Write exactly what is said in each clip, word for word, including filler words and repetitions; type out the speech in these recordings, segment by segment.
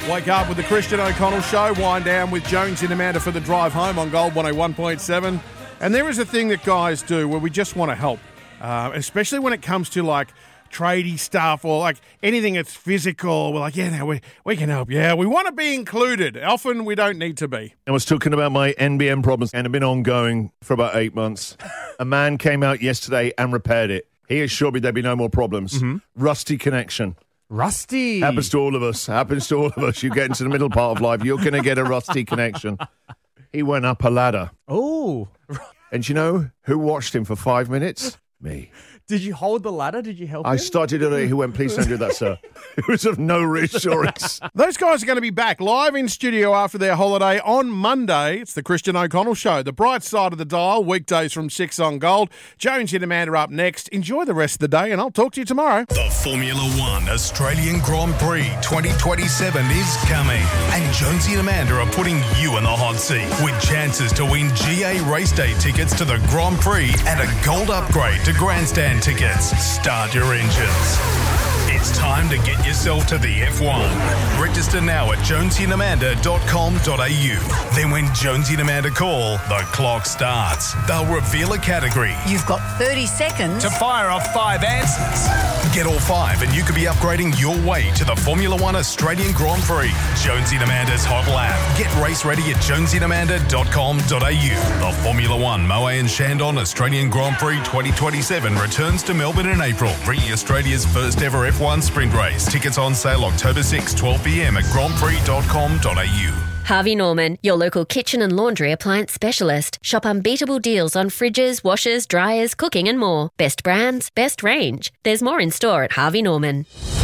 Wake up with the Christian O'Connell Show. Wind down with Jones and Amanda for the drive home on Gold one oh one point seven. And there is a thing that guys do where we just want to help, uh, especially when it comes to like tradie stuff or like anything that's physical. We're like, yeah, no, we, we can help. Yeah, we want to be included. Often we don't need to be. I was talking about my N B N problems and have been ongoing for about eight months. A man came out yesterday and repaired it. He assured me there'd be no more problems. Mm-hmm. Rusty connection. Rusty. Happens to all of us. Happens to all of us. You get into the middle part of life, you're going to get a rusty connection. He went up a ladder. Oh. And you know who watched him for five minutes? Me. Did you hold the ladder? Did you help him? I started it. He went, please don't do that, sir. It was of no reassurance. Those guys are going to be back live in studio after their holiday on Monday. It's the Christian O'Connell Show. The bright side of the dial, weekdays from six on Gold. Jones and Amanda up next. Enjoy the rest of the day, and I'll talk to you tomorrow. The Formula One Australian Grand Prix twenty twenty-seven is coming, and Jonesy and Amanda are putting you in the hot seat with chances to win G A race day tickets to the Grand Prix and a gold upgrade to grandstand tickets. Start your engines. It's time to get yourself to the F one. Register now at jonesy and amanda dot com dot a u. Then when Jonesy and Amanda call, the clock starts. They'll reveal a category. You've got thirty seconds to fire off five answers. Get all five and you could be upgrading your way to the Formula One Australian Grand Prix. Jonesy and Amanda's Hot Lap. Get race ready at jonesy and amanda dot com dot a u. The Formula One Moe and Shandon Australian Grand Prix twenty twenty-seven returns to Melbourne in April, bringing Australia's first ever F one sprint race. Tickets on sale October sixth, twelve p m at grand prix dot com dot a u. Harvey Norman, your local kitchen and laundry appliance specialist. Shop unbeatable deals on fridges, washers, dryers, cooking and more. Best brands, best range. There's more in store at Harvey Norman.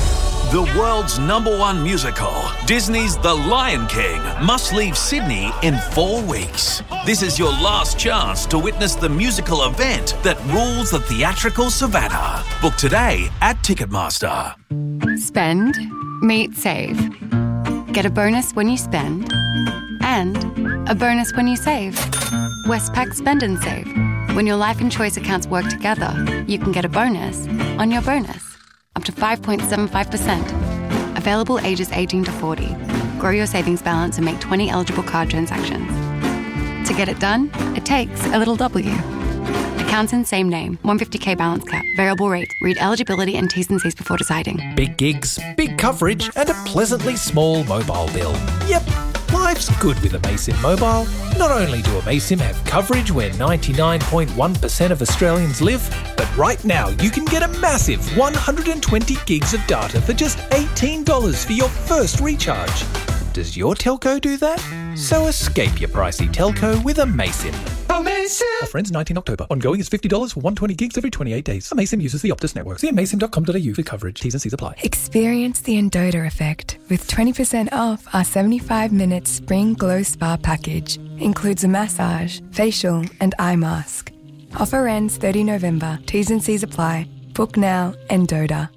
The world's number one musical, Disney's The Lion King, must leave Sydney in four weeks. This is your last chance to witness the musical event that rules the theatrical savannah. Book today at Ticketmaster. Spend, meet, save. Get a bonus when you spend and a bonus when you save. Westpac Spend and Save. When your life and choice accounts work together, you can get a bonus on your bonus. Up to five point seven five percent. Available ages eighteen to forty. Grow your savings balance and make twenty eligible card transactions. To get it done, it takes a little W. Accounts in same name. one hundred fifty thousand balance cap. Variable rate. Read eligibility and T's and C's before deciding. Big gigs, big coverage and a pleasantly small mobile bill. Yep, life's good with Amaysim Mobile. Not only do Amaysim have coverage where ninety-nine point one percent of Australians live, but right now you can get a massive one hundred twenty gigs of data for just eighteen dollars for your first recharge. Does your telco do that? So escape your pricey telco with Amaysim. Amaysim! Offer ends nineteenth October. Ongoing is fifty dollars for one hundred twenty gigs every twenty-eight days. Amaysim uses the Optus network. See amaysim dot com dot a u for coverage. T's and C's apply. Experience the Endota effect with twenty percent off our seventy-five minute Spring Glow Spa package. Includes a massage, facial and eye mask. Offer ends thirtieth November. T's and C's apply. Book now. Endota.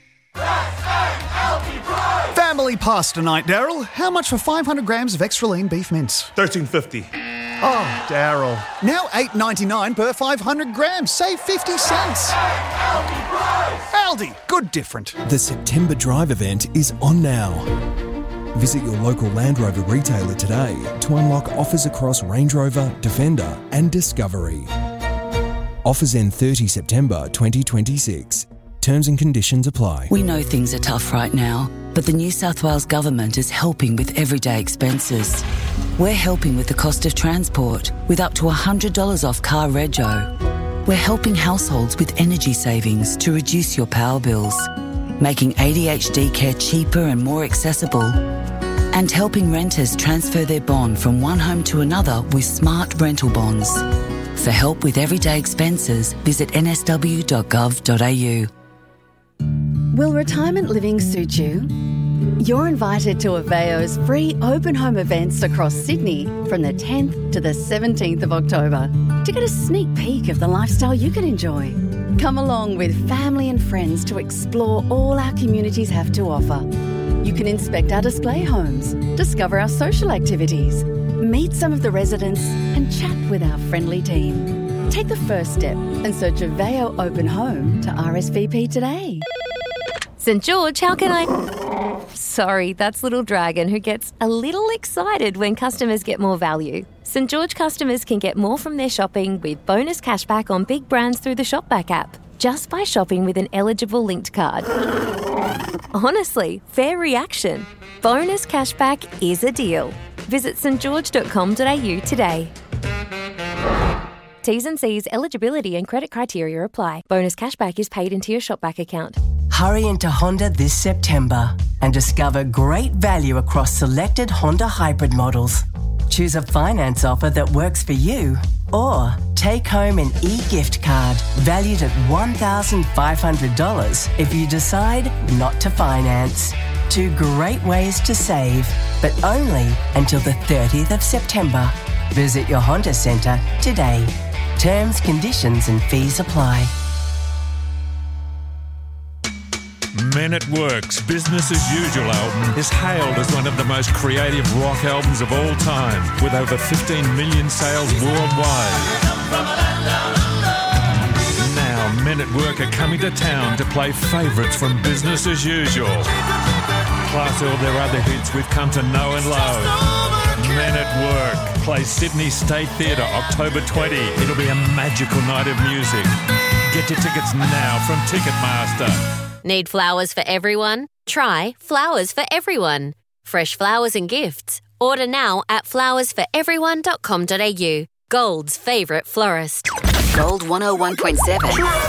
Family pasta night, Daryl. How much for five hundred grams of extra lean beef mince? thirteen fifty. Oh, Daryl. Now eight ninety-nine per five hundred grams. Save fifty cents. Aldi. Good different. The September Drive event is on now. Visit your local Land Rover retailer today to unlock offers across Range Rover, Defender and Discovery. Offers end thirtieth September twenty twenty-six. Terms and conditions apply. We know things are tough right now, but the New South Wales Government is helping with everyday expenses. We're helping with the cost of transport, with up to one hundred dollars off car rego. We're helping households with energy savings to reduce your power bills, making A D H D care cheaper and more accessible, and helping renters transfer their bond from one home to another with smart rental bonds. For help with everyday expenses, visit n s w dot gov dot a u. Will retirement living suit you? You're invited to Aveo's free open home events across Sydney from the tenth to the seventeenth of October to get a sneak peek of the lifestyle you can enjoy. Come along with family and friends to explore all our communities have to offer. You can inspect our display homes, discover our social activities, meet some of the residents and chat with our friendly team. Take the first step and search Aveo Open Home to R S V P today. St George, how can I... Sorry, that's Little Dragon, who gets a little excited when customers get more value. St George customers can get more from their shopping with bonus cashback on big brands through the Shopback app, just by shopping with an eligible linked card. Honestly, fair reaction. Bonus cashback is a deal. Visit s t george dot com dot a u today. T's and C's, eligibility and credit criteria apply. Bonus cashback is paid into your Shopback account. Hurry into Honda this September and discover great value across selected Honda hybrid models. Choose a finance offer that works for you, or take home an e-gift card valued at one thousand five hundred dollars if you decide not to finance. Two great ways to save, but only until the thirtieth of September. Visit your Honda Centre today. Terms, conditions and fees apply. Men at Work's Business as Usual album is hailed as one of the most creative rock albums of all time, with over fifteen million sales worldwide. Now, Men at Work are coming to town to play favourites from Business as Usual, plus all their other hits we've come to know and love. Men at Work plays Sydney State Theatre October twentieth. It'll be a magical night of music. Get your tickets now from Ticketmaster. Need flowers for everyone? Try Flowers for Everyone. Fresh flowers and gifts. Order now at flowers for everyone dot com dot a u. Gold's favourite florist. Gold one oh one point seven.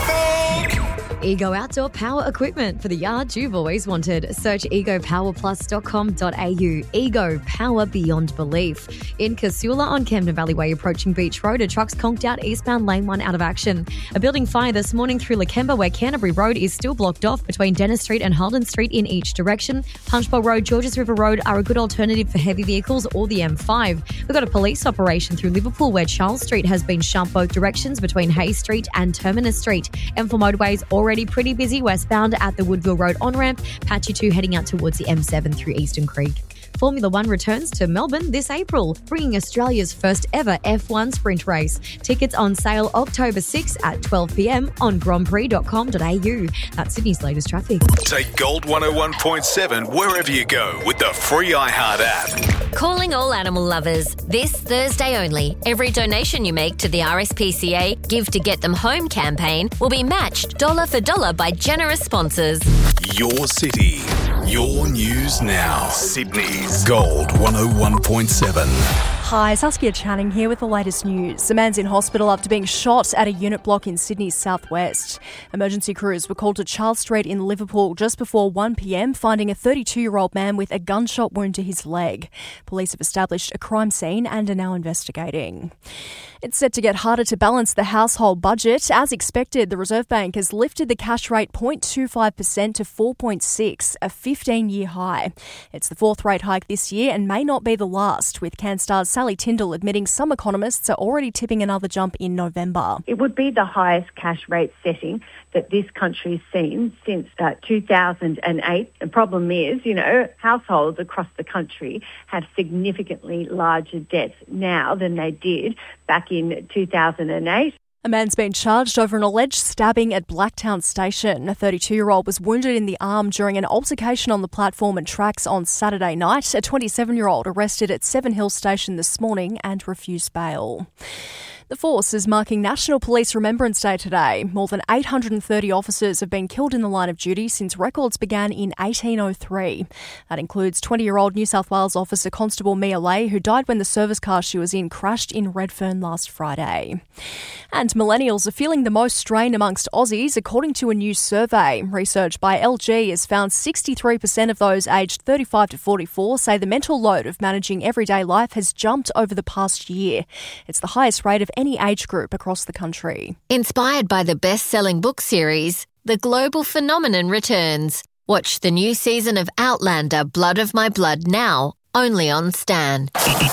Ego Outdoor Power Equipment for the yard you've always wanted. Search ego power plus dot com dot a u. Ego, power beyond belief. In Casula on Camden Valley Way approaching Beach Road, a truck's conked out eastbound lane one out of action. A building fire this morning through Lakemba where Canterbury Road is still blocked off between Dennis Street and Holden Street in each direction. Punchbowl Road, Georges River Road are a good alternative for heavy vehicles or the M five. We've got a police operation through Liverpool where Charles Street has been shut both directions between Hayes Street and Terminus Street. M four motorways already pretty busy westbound at the Woodville Road on-ramp, patchy two heading out towards the M seven through Eastern Creek. Formula One returns to Melbourne this April, bringing Australia's first ever F one sprint race. Tickets on sale October sixth at twelve p m on grand prix dot com dot a u. That's Sydney's latest traffic. Take Gold one oh one point seven wherever you go with the free iHeart app. Calling all animal lovers. This Thursday only, every donation you make to the R S P C A Give to Get Them Home campaign will be matched dollar for dollar by generous sponsors. Your city, your news now. Sydney's Gold one oh one point seven. Hi, Saskia Channing here with the latest news. A man's in hospital after being shot at a unit block in Sydney's southwest. Emergency crews were called to Charles Street in Liverpool just before one p m, finding a thirty-two-year-old man with a gunshot wound to his leg. Police have established a crime scene and are now investigating. It's set to get harder to balance the household budget. As expected, the Reserve Bank has lifted the cash rate zero point two five percent to four point six, a fifteen-year high. It's the fourth rate hike this year and may not be the last, with CanStar's Sally Tyndall admitting some economists are already tipping another jump in November. It would be the highest cash rate setting that this country's seen since uh, two thousand eight. The problem is, you know, households across the country have significantly larger debts now than they did back in two thousand eight. A man's been charged over an alleged stabbing at Blacktown Station. A thirty-two-year-old was wounded in the arm during an altercation on the platform and tracks on Saturday night. A twenty-seven-year-old arrested at Seven Hills Station this morning and refused bail. The Force is marking National Police Remembrance Day today. More than eight hundred thirty officers have been killed in the line of duty since records began in eighteen oh three. That includes twenty-year-old New South Wales officer Constable Mia Lay, who died when the service car she was in crashed in Redfern last Friday. And millennials are feeling the most strain amongst Aussies, according to a new survey. Research by L G has found sixty-three percent of those aged thirty-five to forty-four say the mental load of managing everyday life has jumped over the past year. It's the highest rate of any age group across the country. Inspired by the best-selling book series, The Global Phenomenon returns. Watch the new season of Outlander, Blood of My Blood now, only on Stan.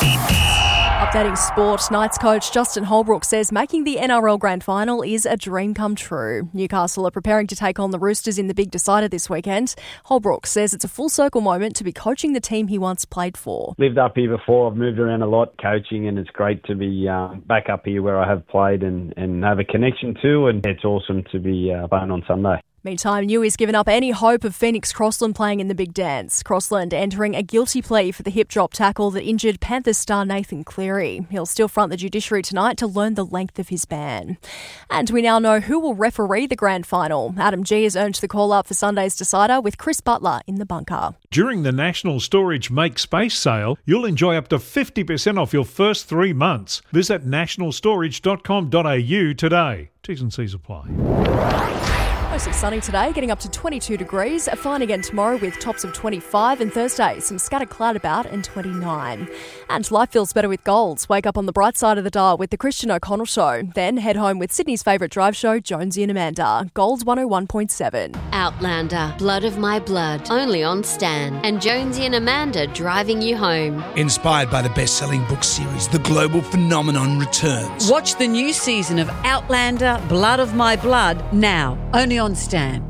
Updating sport, Knights coach Justin Holbrook says making the N R L Grand Final is a dream come true. Newcastle are preparing to take on the Roosters in the big decider this weekend. Holbrook says it's a full circle moment to be coaching the team he once played for. Lived up here before, I've moved around a lot coaching, and it's great to be uh, back up here where I have played and, and have a connection to, and it's awesome to be uh, playing on Sunday. Meantime, New has given up any hope of Phoenix Crossland playing in the big dance. Crossland entering a guilty plea for the hip drop tackle that injured Panthers star Nathan Cleary. He'll still front the judiciary tonight to learn the length of his ban. And we now know who will referee the grand final. Adam G has earned the call-up for Sunday's decider with Chris Butler in the bunker. During the National Storage Make Space sale, you'll enjoy up to fifty percent off your first three months. Visit national storage dot com dot a u today. T's and C's apply. Mostly sunny today, getting up to twenty-two degrees. Fine again tomorrow with tops of twenty-five, and Thursday some scattered cloud about and twenty-nine. And life feels better with Golds. Wake up on the bright side of the dial with the Christian O'Connell Show. Then head home with Sydney's favourite drive show, Jonesy and Amanda. Golds one oh one point seven. Outlander, Blood of My Blood, only on Stan. And Jonesy and Amanda driving you home. Inspired by the best-selling book series, the global phenomenon returns. Watch the new season of Outlander, Blood of My Blood now, only on Stan.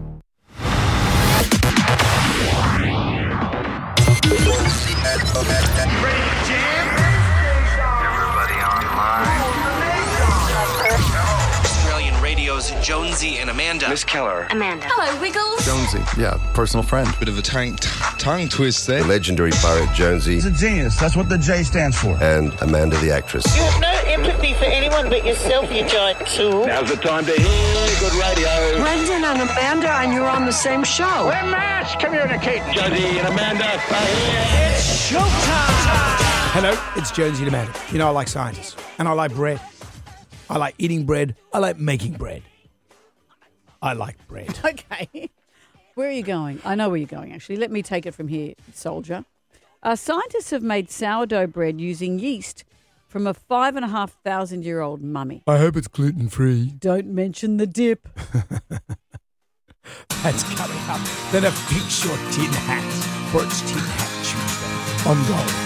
Australian Radio's Jonesy and Amanda. Miss Keller. Amanda. Hello, Wiggles. Jonesy, yeah, personal friend. Bit of a tongue, tongue twist there. The legendary pirate Jonesy. He's a genius. That's what the J stands for. And Amanda the actress. You have no empathy for anyone but yourself, you giant tool. Now's the time to hear good radio. Brendan and Amanda, and you're on the same show. We're mass communicate. Jonesy and Amanda are here. It's showtime! Hello, it's Jonesy and Amanda. You know, I like scientists, and I like bread. I like eating bread. I like making bread. I like bread. Okay. Where are you going? I know where you're going, actually. Let me take it from here, soldier. Uh, scientists have made sourdough bread using yeast from a five and a half thousand year old mummy. I hope it's gluten free. Don't mention the dip. That's coming up. Then a Big Short Tin Hat for its Tin Hat Tuesday on Gold.